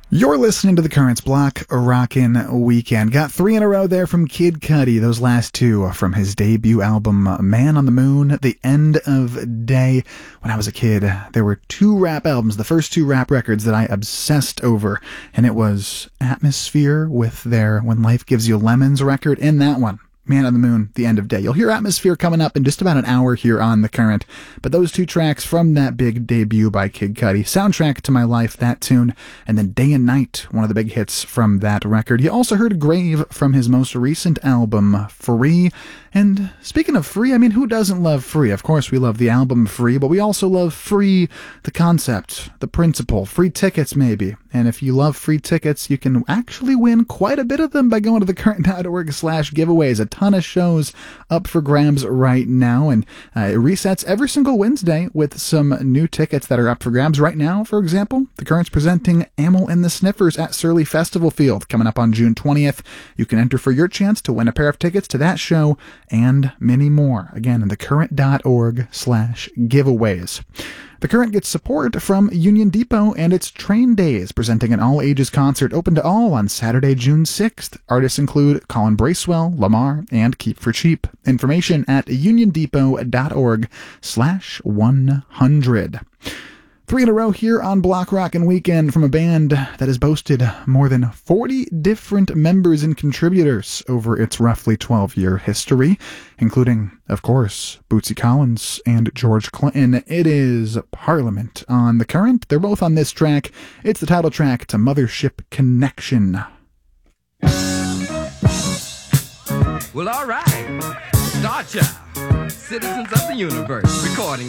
You're listening to the Currents Block Rockin' Weekend. Got 3 in a row there from Kid Cudi. Those last 2 from his debut album, Man on the Moon, The End of Day. When I was a kid, there were 2 rap albums, the first 2 rap records that I obsessed over. And it was Atmosphere with their When Life Gives You Lemons record, and that one, Man on the Moon, The End of Day. You'll hear Atmosphere coming up in just about an hour here on The Current. But those 2 tracks from that big debut by Kid Cudi, Soundtrack to My Life, that tune, and then Day and Night, one of the big hits from that record. You also heard Grave from his most recent album, Free. And speaking of free, I mean, who doesn't love Free? Of course, we love the album Free, but we also love Free, the concept, the principle, free tickets maybe. And if you love free tickets, you can actually win quite a bit of them by going to thecurrent.org/giveaways. A ton of shows up for grabs right now, and it resets every single Wednesday with some new tickets that are up for grabs. Right now, for example, The Current's presenting Amyl and the Sniffers at Surly Festival Field coming up on June 20th. You can enter for your chance to win a pair of tickets to that show and many more. Again, thecurrent.org/giveaways. The Current gets support from Union Depot and its Train Days, presenting an all-ages concert open to all on Saturday, June 6th. Artists include Colin Bracewell, Lamar, and Keep for Cheap. Information at uniondepot.org/100. 3 in a row here on Block Rockin' Weekend from a band that has boasted more than 40 different members and contributors over its roughly 12-year history, including, of course, Bootsy Collins and George Clinton. It is Parliament on The Current. They're both on this track. It's the title track to Mothership Connection. Well, all right. Starchild, Citizens of the Universe, recording